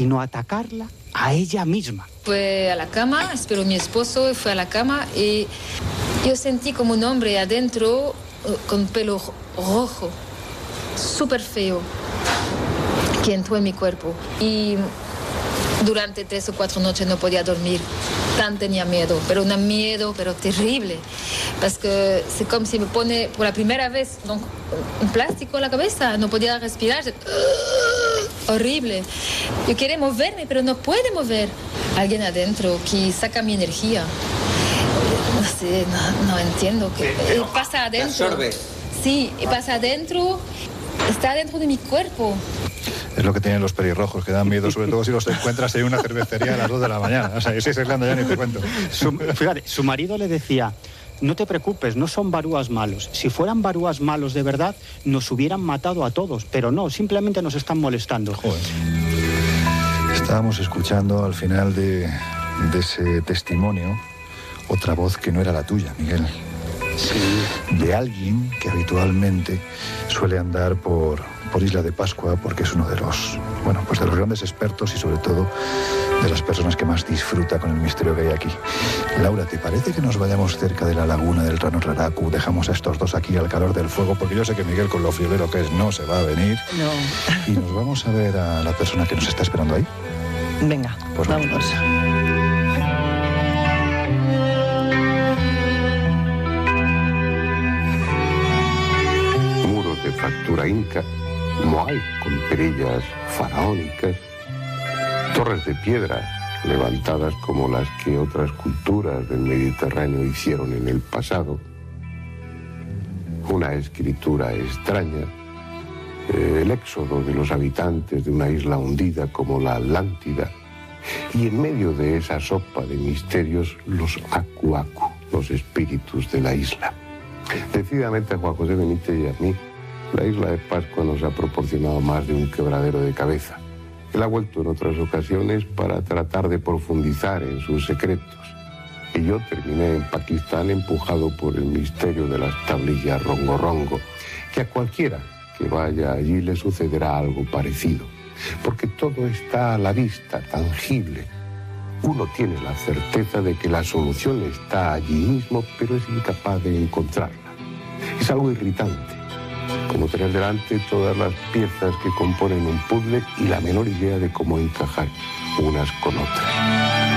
sino atacarla a ella misma. Fue a la cama, esperó mi esposo, fue a la cama y yo sentí como un hombre adentro con pelo rojo, súper feo, que entró en mi cuerpo. Y durante 3 o 4 noches no podía dormir, tan tenía miedo, pero un miedo pero terrible, porque es como si me pone por la primera vez un plástico en la cabeza, no podía respirar, horrible. Yo quería moverme, pero no puedo mover. Alguien adentro que saca mi energía. No sé, no entiendo. Pasa adentro. Absorbe. Sí, pasa adentro, está dentro de mi cuerpo. Es lo que tienen los pelirrojos, que dan miedo, sobre todo si los encuentras en una cervecería a las 2 de la mañana. O sea, yo estoy sacando ya ni te cuento. Fíjate, su marido le decía: no te preocupes, no son barúas malos. Si fueran barúas malos de verdad, nos hubieran matado a todos. Pero no, simplemente nos están molestando. Joder. Estábamos escuchando al final de ese testimonio otra voz que no era la tuya, Miguel. Sí. De alguien que habitualmente suele andar por Isla de Pascua, porque es uno de los, bueno, pues de los grandes expertos y sobre todo de las personas que más disfruta con el misterio que hay aquí. Laura, ¿te parece que nos vayamos cerca de la laguna del Rano Raraku? Dejamos a estos dos aquí al calor del fuego, porque yo sé que Miguel, con lo friolero que es, no se va a venir. No. Y nos vamos a ver a la persona que nos está esperando ahí. Venga, pues vámonos. Muros de factura inca, moai con perillas faraónicas, torres de piedra levantadas como las que otras culturas del Mediterráneo hicieron en el pasado, una escritura extraña, el éxodo de los habitantes de una isla hundida como la Atlántida, y en medio de esa sopa de misterios los acu-acu, los espíritus de la isla. Decididamente a Juan José Benítez y a mí, la isla de Pascua nos ha proporcionado más de un quebradero de cabeza. Él ha vuelto en otras ocasiones para tratar de profundizar en sus secretos. Y yo terminé en Pakistán empujado por el misterio de las tablillas Rongo Rongo, que a cualquiera que vaya allí le sucederá algo parecido. Porque todo está a la vista, tangible. Uno tiene la certeza de que la solución está allí mismo, pero es incapaz de encontrarla. Es algo irritante, como tener delante todas las piezas que componen un puzzle y la menor idea de cómo encajar unas con otras.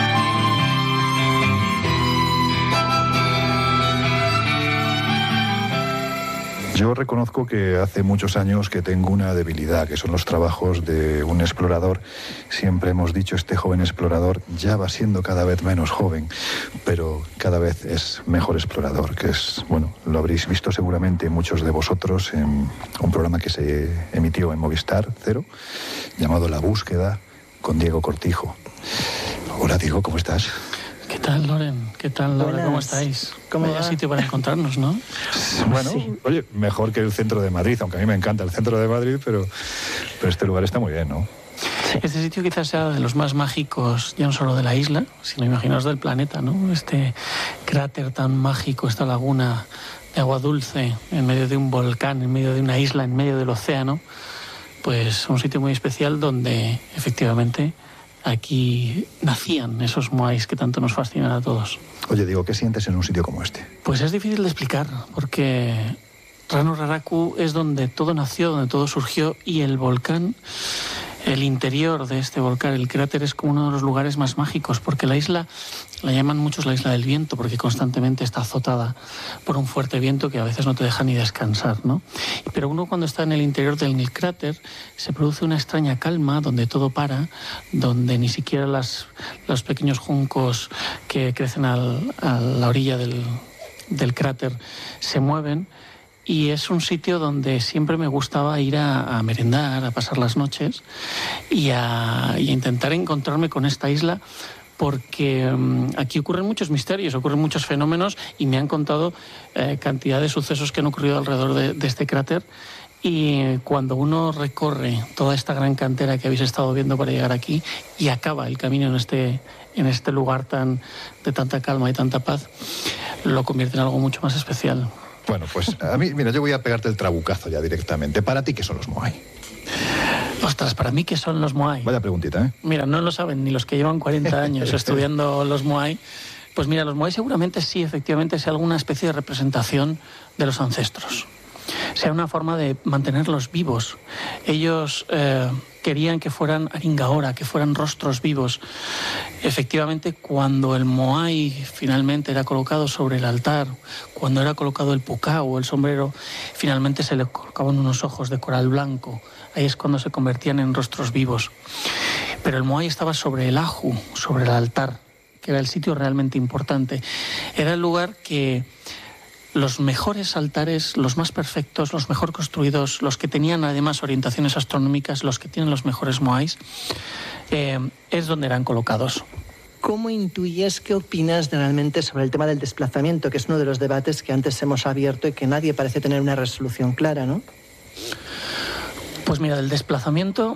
Yo reconozco que hace muchos años que tengo una debilidad, que son los trabajos de un explorador. Siempre hemos dicho, este joven explorador ya va siendo cada vez menos joven, pero cada vez es mejor explorador, que es, bueno, lo habréis visto seguramente muchos de vosotros en un programa que se emitió en Movistar Cero, llamado La Búsqueda, con Diego Cortijo. Hola, Diego, ¿cómo estás? ¿Qué tal, Loren? ¿Qué tal, Laura? Buenas. ¿Cómo estáis? ¿Cómo Vaya va? sitio para encontrarnos, ¿no? Bueno, Sí. oye, mejor que el centro de Madrid, aunque a mí me encanta el centro de Madrid, pero este lugar está muy bien, ¿no? Este sitio quizás sea de los más mágicos, ya no solo de la isla, sino imaginaos del planeta, ¿no? Este cráter tan mágico, esta laguna de agua dulce, en medio de un volcán, en medio de una isla, en medio del océano, pues un sitio muy especial donde efectivamente aquí nacían esos moais que tanto nos fascinan a todos. Oye, digo, ¿qué sientes en un sitio como este? Pues es difícil de explicar, porque Rano Raraku es donde todo nació, donde todo surgió, y el volcán, el interior de este volcán, el cráter, es como uno de los lugares más mágicos, porque la isla, la llaman muchos la isla del viento, porque constantemente está azotada por un fuerte viento que a veces no te deja ni descansar, ¿no? Pero uno, cuando está en el interior del cráter, se produce una extraña calma, donde todo para, donde ni siquiera los pequeños juncos que crecen a la orilla del cráter se mueven. Y es un sitio donde siempre me gustaba ir a merendar, a pasar las noches y a intentar encontrarme con esta isla, porque aquí ocurren muchos misterios, ocurren muchos fenómenos, y me han contado cantidad de sucesos que han ocurrido alrededor de este cráter. Y cuando uno recorre toda esta gran cantera que habéis estado viendo para llegar aquí y acaba el camino en este lugar de tanta calma y tanta paz, lo convierte en algo mucho más especial. Bueno, pues a mí, mira, yo voy a pegarte el trabucazo ya directamente. ¿Para ti qué son los moai? O Ostras, para mí, ¿qué son los Moai? Vaya preguntita, ¿eh? Mira, no lo saben ni los que llevan 40 años estudiando los Moai. Pues mira, los Moai seguramente sí, efectivamente, sea alguna especie de representación de los ancestros. Sea una forma de mantenerlos vivos. Ellos querían que fueran Aringaora, que fueran rostros vivos. Efectivamente, cuando el Moai finalmente era colocado sobre el altar, cuando era colocado el pukao o el sombrero, finalmente se le colocaban unos ojos de coral blanco. Ahí es cuando se convertían en rostros vivos. Pero el Moai estaba sobre el aju, sobre el altar, que era el sitio realmente importante. Era el lugar que los mejores altares, los más perfectos, los mejor construidos, los que tenían además orientaciones astronómicas, los que tienen los mejores Moais, es donde eran colocados. ¿Cómo intuyes, qué opinas realmente sobre el tema del desplazamiento, que es uno de los debates que antes hemos abierto y que nadie parece tener una resolución clara, ¿no? Pues mira, del desplazamiento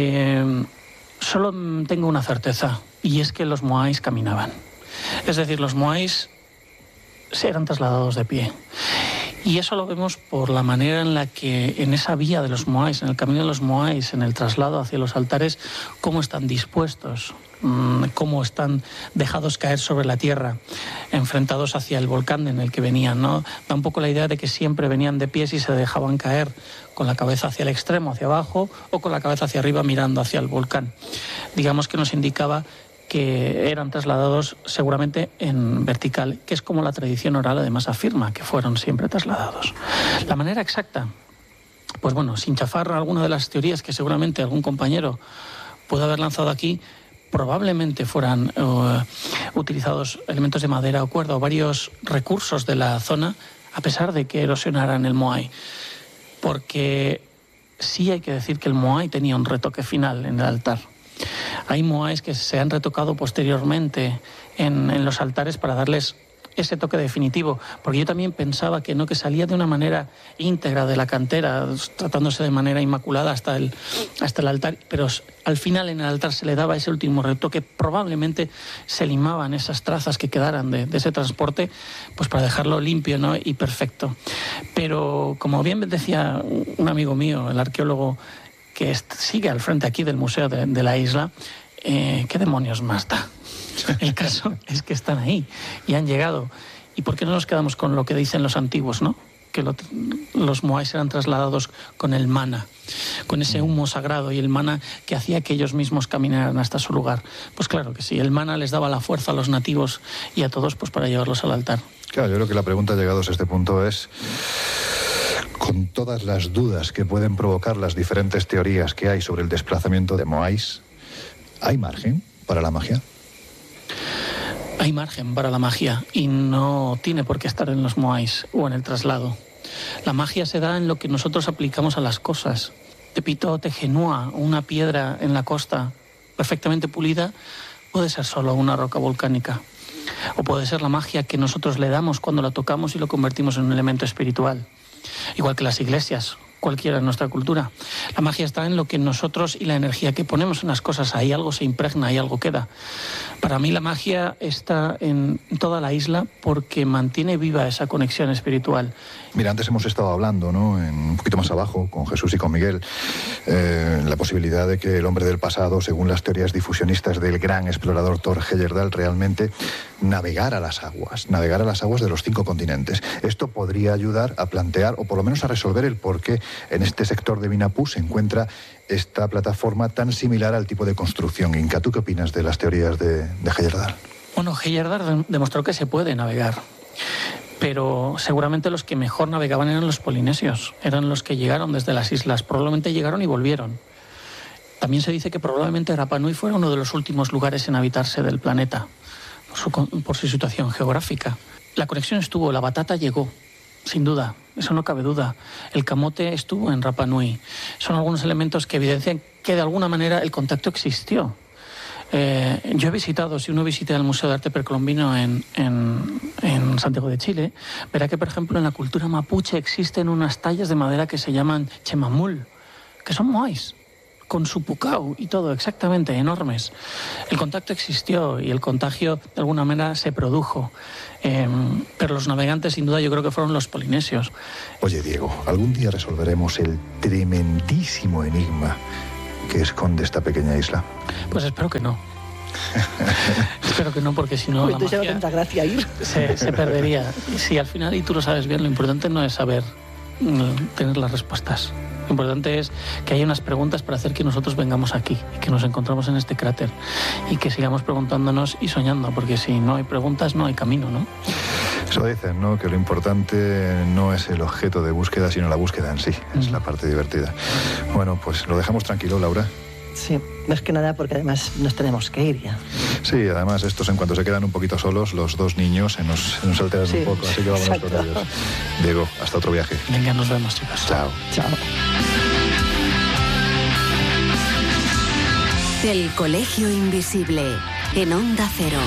solo tengo una certeza, y es que los Moais caminaban. Es decir, los Moais eran trasladados de pie. Y eso lo vemos por la manera en la que en esa vía de los Moais, en el camino de los Moais, en el traslado hacia los altares, cómo están dispuestos, cómo están dejados caer sobre la tierra, enfrentados hacia el volcán en el que venían, ¿no? Da un poco la idea de que siempre venían de pies y se dejaban caer con la cabeza hacia el extremo, hacia abajo, o con la cabeza hacia arriba mirando hacia el volcán. Digamos que nos indicaba que eran trasladados seguramente en vertical, que es como la tradición oral además afirma, que fueron siempre trasladados. La manera exacta, pues bueno, sin chafar alguna de las teorías que seguramente algún compañero puede haber lanzado aquí, probablemente fueran utilizados elementos de madera o cuerda o varios recursos de la zona, a pesar de que erosionaran el Moai. Porque sí hay que decir que el Moai tenía un retoque final en el altar. Hay Moais que se han retocado posteriormente en los altares para darles ese toque definitivo, porque yo también pensaba que no, que salía de una manera íntegra de la cantera, tratándose de manera inmaculada hasta el altar, pero al final en el altar se le daba ese último retoque, probablemente se limaban esas trazas que quedaran de ese transporte, pues para dejarlo limpio, ¿no?, y perfecto. Pero como bien decía un amigo mío, el arqueólogo que sigue al frente aquí del museo de la isla, ¿qué demonios más da? El caso es que están ahí y han llegado. ¿Y por qué no nos quedamos con lo que dicen los antiguos, no? Que los Moais eran trasladados con el mana, con ese humo sagrado y el mana que hacía que ellos mismos caminaran hasta su lugar. Pues claro que sí, el mana les daba la fuerza a los nativos y a todos pues para llevarlos al altar. Claro, yo creo que la pregunta llegados a este punto es, con todas las dudas que pueden provocar las diferentes teorías que hay sobre el desplazamiento de Moais, ¿hay margen para la magia? Hay margen para la magia y no tiene por qué estar en los Moais o en el traslado. La magia se da en lo que nosotros aplicamos a las cosas. Tepito, Tejenúa, una piedra en la costa perfectamente pulida, puede ser solo una roca volcánica. O puede ser la magia que nosotros le damos cuando la tocamos y lo convertimos en un elemento espiritual. Igual que las iglesias, cualquiera en nuestra cultura. La magia está en lo que nosotros y la energía que ponemos en las cosas. Ahí algo se impregna, ahí algo queda. Para mí la magia está en toda la isla porque mantiene viva esa conexión espiritual. Mira, antes hemos estado hablando, ¿no?, un poquito más abajo, con Jesús y con Miguel, la posibilidad de que el hombre del pasado, según las teorías difusionistas del gran explorador Thor Heyerdahl, realmente navegara las aguas de los 5 continentes. Esto podría ayudar a plantear, o por lo menos a resolver el por qué en este sector de Vinapú se encuentra esta plataforma tan similar al tipo de construcción inca. ¿Tú qué opinas de las teorías de Heyerdahl? Bueno, Heyerdahl demostró que se puede navegar, pero seguramente los que mejor navegaban eran los polinesios, eran los que llegaron desde las islas, probablemente llegaron y volvieron. También se dice que probablemente Rapa Nui fuera uno de los últimos lugares en habitarse del planeta, por su situación geográfica. La conexión estuvo, la batata llegó, sin duda, eso no cabe duda. El camote estuvo en Rapa Nui. Son algunos elementos que evidencian que de alguna manera el contacto existió. Yo he visitado, si uno visita el Museo de Arte Precolombino en Santiago de Chile, verá que, por ejemplo, en la cultura mapuche existen unas tallas de madera que se llaman chemamul, que son moais, con su pukao y todo, exactamente, enormes. El contacto existió y el contagio de alguna manera se produjo. Pero los navegantes, sin duda, yo creo que fueron los polinesios. Oye, Diego, algún día resolveremos el tremendísimo enigma que esconde esta pequeña isla? Pues espero que no. Espero que no, porque si no la Entonces magia tanta gracia ir. se perdería. Si al final, y tú lo sabes bien, lo importante no es saber tener las respuestas. Lo importante es que haya unas preguntas para hacer que nosotros vengamos aquí y que nos encontramos en este cráter y que sigamos preguntándonos y soñando, porque si no hay preguntas no hay camino, ¿no? Eso dicen, ¿no? Que lo importante no es el objeto de búsqueda, sino la búsqueda en sí. Es la parte divertida. Bueno, pues lo dejamos tranquilo, Laura. Sí, más que nada porque además nos tenemos que ir ya. Sí, además estos en cuanto se quedan un poquito solos, los dos niños se nos alteran un poco, así que vámonos con ellos. Diego, hasta otro viaje. Venga, nos vemos, chicos. Chao. Chao. El Colegio Invisible, en Onda Cero.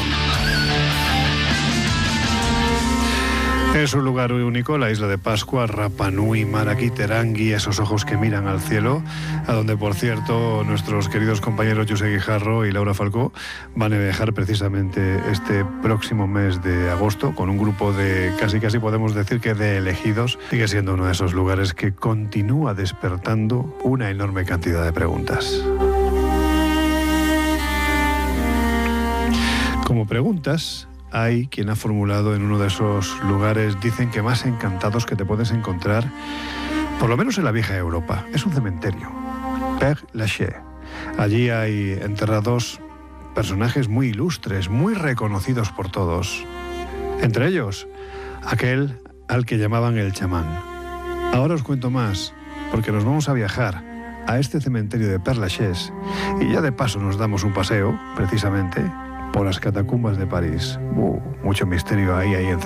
Es un lugar único, la isla de Pascua, Rapa Nui, Maraki, Terangi, esos ojos que miran al cielo, a donde, por cierto, nuestros queridos compañeros José Guijarro y Laura Falcó van a viajar precisamente este próximo mes de agosto con un grupo de casi podemos decir que de elegidos. Sigue siendo uno de esos lugares que continúa despertando una enorme cantidad de preguntas. Como preguntas, hay quien ha formulado en uno de esos lugares, dicen que más encantados que te puedes encontrar, por lo menos en la vieja Europa. Es un cementerio, Père Lachaise. Allí hay enterrados personajes muy ilustres, muy reconocidos por todos. Entre ellos, aquel al que llamaban el chamán. Ahora os cuento más, porque nos vamos a viajar a este cementerio de Père Lachaise y ya de paso nos damos un paseo, precisamente, por las catacumbas de París. Mucho misterio ahí